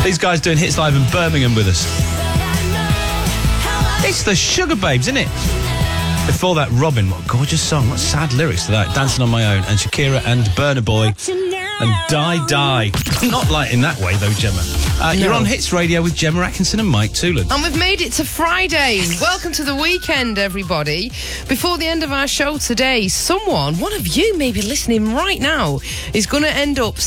These guys doing Hits Live in Birmingham with us. It's the Sugar Babes, isn't it? Before that, Robin, what a gorgeous song. What sad lyrics to that. Dancing on My Own. And Shakira and Burna Boy. And Die Die. Not like in that way, though, Gemma. You're on Hits Radio with Gemma Atkinson and Mike Toolan. And we've made it to Friday. Welcome to the weekend, everybody. Before the end of our show today, one of you may be listening right now, is going to end up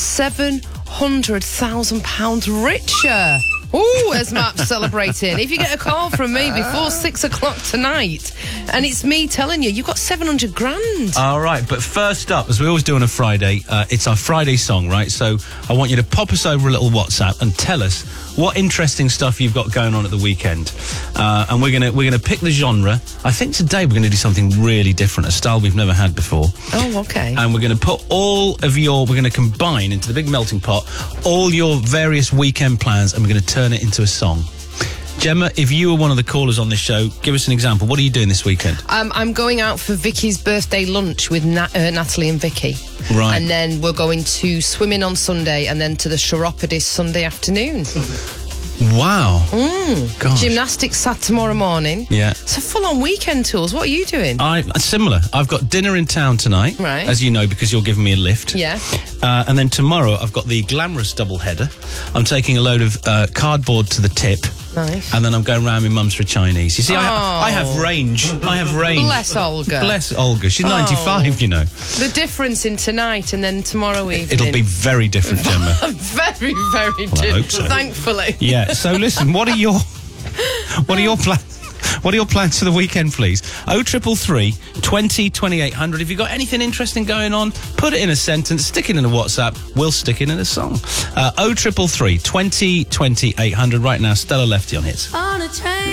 £700,000 richer. Ooh, as Mark's celebrating. If you get a call from me before 6 o'clock tonight, and it's me telling you, you've got 700 grand. All right, but first up, as we always do on a Friday, it's our Friday song, right? So I want you to pop us over a little WhatsApp and tell us what interesting stuff you've got going on at the weekend. And we're gonna pick the genre. I think today we're gonna do something really different, a style we've never had before. Oh, okay. And we're gonna put we're gonna combine into the big melting pot all your various weekend plans, and we're gonna turn it into a song. Gemma, if you were one of the callers on this show, give us an example. What are you doing this weekend? I'm going out for Vicky's birthday lunch with Natalie and Vicky. Right. And then we're going to swimming on Sunday and then to the Chiropodist Sunday afternoon. Wow. Gosh. Gymnastics sat tomorrow morning. Yeah. It's a full-on weekend tours. What are you doing? Similar. I've got dinner in town tonight, right, as you know, because you're giving me a lift. Yeah. And then tomorrow I've got the glamorous double-header. I'm taking a load of cardboard to the tip. Nice. And then I'm going round with Mum's for Chinese. You see, I have range. Bless Olga. Bless Olga. She's 95, you know. The difference in tonight and then tomorrow evening. It'll be very different, Gemma. Very, very different. I hope so. Thankfully. Yeah. So listen, what are your plans? What are your plans for the weekend, please? 0333 20 2800. If you've got anything interesting going on, put it in a sentence, stick it in a WhatsApp, we'll stick it in a song. 0333 20 2800. Right now, Stella Lefty on Hits. On a train.